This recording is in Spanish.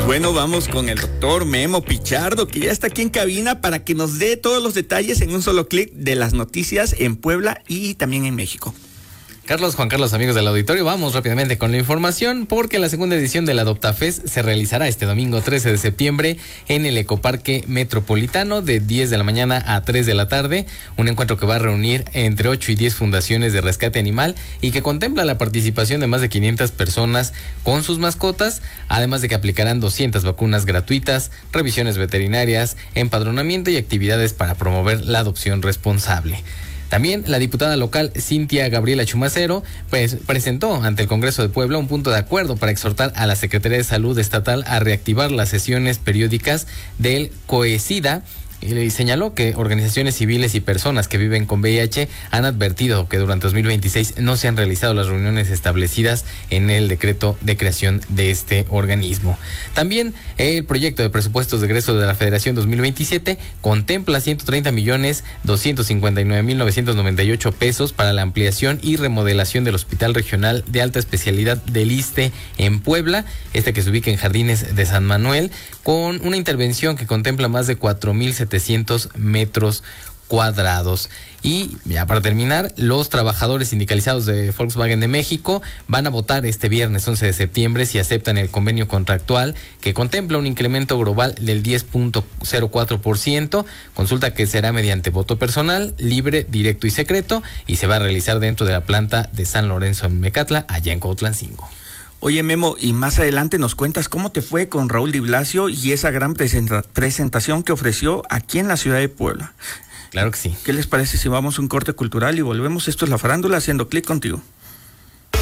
Bueno, vamos con el doctor Memo Pichardo, que ya está aquí en cabina para que nos dé todos los detalles en un solo clic de las noticias en Puebla y también en México. Juan Carlos, amigos del auditorio, vamos rápidamente con la información porque la segunda edición de la AdoptaFest se realizará este domingo 13 de septiembre en el Ecoparque Metropolitano de 10 de la mañana a 3 de la tarde, un encuentro que va a reunir entre 8 y 10 fundaciones de rescate animal y que contempla la participación de más de 500 personas con sus mascotas, además de que aplicarán 200 vacunas gratuitas, revisiones veterinarias, empadronamiento y actividades para promover la adopción responsable. También la diputada local Cintia Gabriela Chumacero presentó ante el Congreso de Puebla un punto de acuerdo para exhortar a la Secretaría de Salud Estatal a reactivar las sesiones periódicas del COESIDA. Y señaló que organizaciones civiles y personas que viven con VIH han advertido que durante 2026 no se han realizado las reuniones establecidas en el decreto de creación de este organismo. También el proyecto de presupuestos de egreso de la Federación 2027 contempla 130.259.998 pesos para la ampliación y remodelación del Hospital Regional de Alta Especialidad del ISSSTE en Puebla, que se ubica en Jardines de San Manuel, con una intervención que contempla más de 4.700 metros cuadrados. Y ya para terminar, los trabajadores sindicalizados de Volkswagen de México van a votar este viernes 11 de septiembre si aceptan el convenio contractual que contempla un incremento global del 10.04%, consulta que será mediante voto personal, libre, directo y secreto, y se va a realizar dentro de la planta de San Lorenzo en Mecatla, allá en Cuautlancingo. Oye, Memo, y más adelante nos cuentas cómo te fue con Raúl Di Blasio y esa gran presentación que ofreció aquí en la ciudad de Puebla. Claro que sí. ¿Qué les parece si vamos a un corte cultural y volvemos? Esto es La Farándula, haciendo clic contigo.